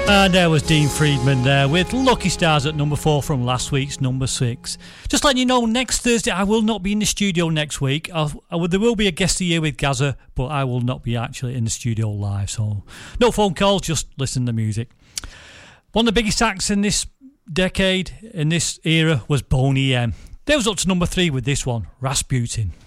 And there was Dean Friedman there with Lucky Stars at number 4 from last week's number 6. Just letting you know, next Thursday I will not be in the studio next week. There will be a guest of the year with Gaza, but I will not be actually in the studio live. So no phone calls, just listen to music. One of the biggest acts in this decade, in this era, was Boney M. They was up to number 3 with this one, Rasputin.